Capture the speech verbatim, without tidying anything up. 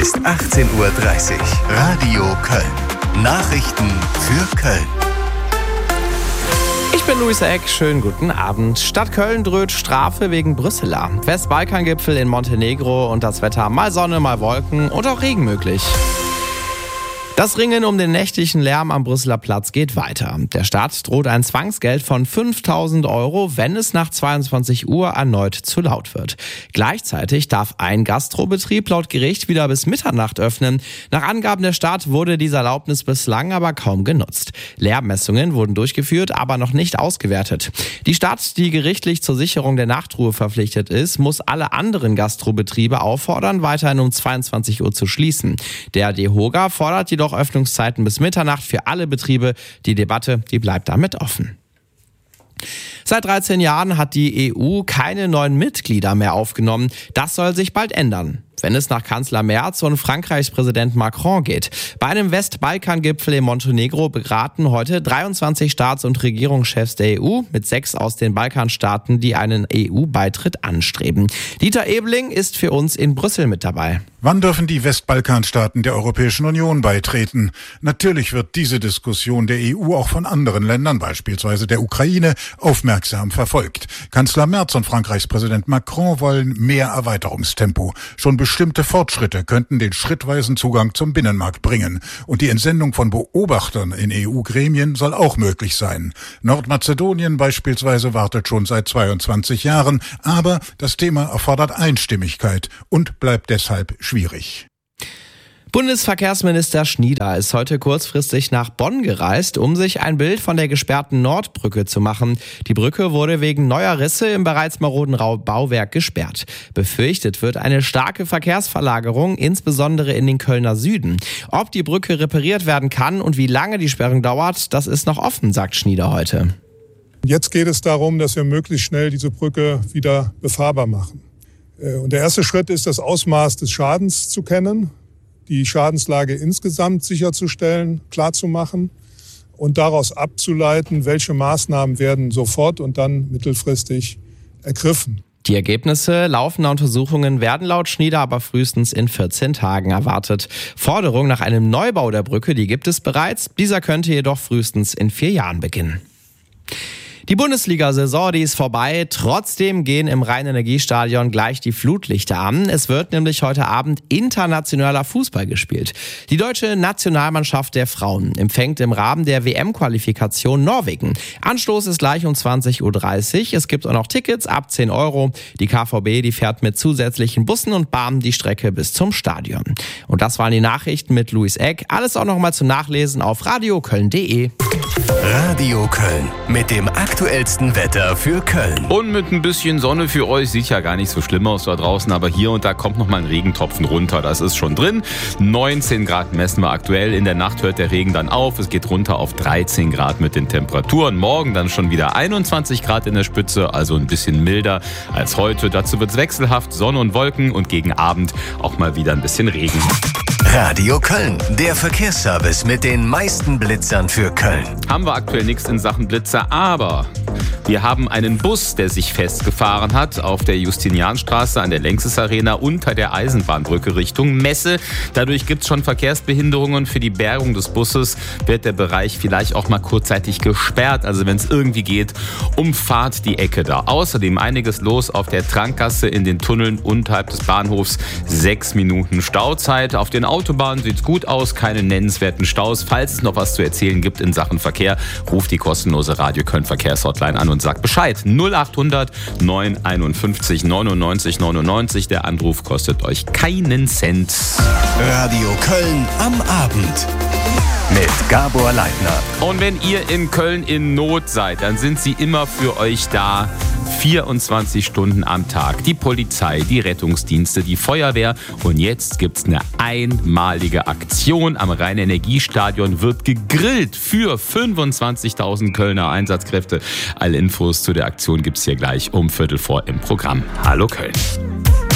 ist achtzehn Uhr dreißig. Radio Köln. Nachrichten für Köln. Ich bin Luis Eck, schönen guten Abend. Stadt Köln droht Strafe wegen Brüsseler. Westbalkangipfel in Montenegro und das Wetter mal Sonne, mal Wolken und auch Regen möglich. Das Ringen um den nächtlichen Lärm am Brüsseler Platz geht weiter. Der Staat droht ein Zwangsgeld von fünftausend Euro, wenn es nach zweiundzwanzig Uhr erneut zu laut wird. Gleichzeitig darf ein Gastrobetrieb laut Gericht wieder bis Mitternacht öffnen. Nach Angaben der Stadt wurde diese Erlaubnis bislang aber kaum genutzt. Lärmmessungen wurden durchgeführt, aber noch nicht ausgewertet. Die Stadt, die gerichtlich zur Sicherung der Nachtruhe verpflichtet ist, muss alle anderen Gastrobetriebe auffordern, weiterhin um zweiundzwanzig Uhr zu schließen. Der DEHOGA fordert jedoch Öffnungszeiten bis Mitternacht für alle Betriebe. Die Debatte, die bleibt damit offen. Seit dreizehn Jahren hat die E U keine neuen Mitglieder mehr aufgenommen. Das soll sich bald ändern, wenn es nach Kanzler Merz und Frankreichs Präsident Macron geht. Bei einem Westbalkangipfel in Montenegro beraten heute dreiundzwanzig Staats- und Regierungschefs der E U mit sechs aus den Balkanstaaten, die einen E U-Beitritt anstreben. Dieter Ebeling ist für uns in Brüssel mit dabei. Wann dürfen die Westbalkanstaaten der Europäischen Union beitreten? Natürlich wird diese Diskussion der E U auch von anderen Ländern, beispielsweise der Ukraine, aufmerksam verfolgt. Kanzler Merz und Frankreichs Präsident Macron wollen mehr Erweiterungstempo. Schon bestimmte Fortschritte könnten den schrittweisen Zugang zum Binnenmarkt bringen. Und die Entsendung von Beobachtern in E U-Gremien soll auch möglich sein. Nordmazedonien beispielsweise wartet schon seit zweiundzwanzig Jahren, aber das Thema erfordert Einstimmigkeit und bleibt deshalb schwierig. Bundesverkehrsminister Schnieder ist heute kurzfristig nach Bonn gereist, um sich ein Bild von der gesperrten Nordbrücke zu machen. Die Brücke wurde wegen neuer Risse im bereits maroden Bauwerk gesperrt. Befürchtet wird eine starke Verkehrsverlagerung, insbesondere in den Kölner Süden. Ob die Brücke repariert werden kann und wie lange die Sperrung dauert, das ist noch offen, sagt Schnieder heute. Jetzt geht es darum, dass wir möglichst schnell diese Brücke wieder befahrbar machen. Und der erste Schritt ist, das Ausmaß des Schadens zu kennen, die Schadenslage insgesamt sicherzustellen, klarzumachen und daraus abzuleiten, welche Maßnahmen werden sofort und dann mittelfristig ergriffen. Die Ergebnisse laufender Untersuchungen werden laut Schnieder aber frühestens in vierzehn Tagen erwartet. Forderung nach einem Neubau der Brücke, die gibt es bereits. Dieser könnte jedoch frühestens in vier Jahren beginnen. Die Bundesliga-Saison, die ist vorbei. Trotzdem gehen im Rhein-Energie-Stadion gleich die Flutlichter an. Es wird nämlich heute Abend internationaler Fußball gespielt. Die deutsche Nationalmannschaft der Frauen empfängt im Rahmen der W M-Qualifikation Norwegen. Anstoß ist gleich um zwanzig Uhr dreißig. Es gibt auch noch Tickets ab zehn Euro. Die K V B, die fährt mit zusätzlichen Bussen und Bahnen die Strecke bis zum Stadion. Und das waren die Nachrichten mit Luis Eck. Alles auch noch mal zum Nachlesen auf radioköln punkt de. Radio Köln mit dem aktuellsten Wetter für Köln. Und mit ein bisschen Sonne für euch, sieht ja gar nicht so schlimm aus da draußen, aber hier und da kommt noch mal ein Regentropfen runter, das ist schon drin. neunzehn Grad messen wir aktuell, in der Nacht hört der Regen dann auf, es geht runter auf dreizehn Grad mit den Temperaturen. Morgen dann schon wieder einundzwanzig Grad in der Spitze, also ein bisschen milder als heute. Dazu wird es wechselhaft, Sonne und Wolken und gegen Abend auch mal wieder ein bisschen Regen. Radio Köln, der Verkehrsservice mit den meisten Blitzern für Köln. Haben wir aktuell nichts in Sachen Blitzer, aber wir haben einen Bus, der sich festgefahren hat auf der Justinianstraße an der Längstes Arena unter der Eisenbahnbrücke Richtung Messe. Dadurch gibt es schon Verkehrsbehinderungen. Für die Bergung des Busses wird der Bereich vielleicht auch mal kurzzeitig gesperrt. Also wenn es irgendwie geht, umfahrt die Ecke da. Außerdem einiges los auf der Trankgasse in den Tunneln unterhalb des Bahnhofs. Sechs Minuten Stauzeit. Auf den Autobahnen sieht es gut aus, keine nennenswerten Staus. Falls es noch was zu erzählen gibt in Sachen Verkehr, ruft die kostenlose Radio Köln Verkehrshotline an und sagt Bescheid. null achthundert neun einundfünfzig neunundneunzig neunundneunzig. Der Anruf kostet euch keinen Cent. Radio Köln am Abend mit Gabor Leitner. Und wenn ihr in Köln in Not seid, dann sind sie immer für euch da. vierundzwanzig Stunden am Tag. Die Polizei, die Rettungsdienste, die Feuerwehr. Und jetzt gibt's eine einmalige Aktion. Am Rhein-Energie-Stadion wird gegrillt für fünfundzwanzigtausend Kölner Einsatzkräfte. Alle Infos zu der Aktion gibt's hier gleich um Viertel vor im Programm. Hallo Köln.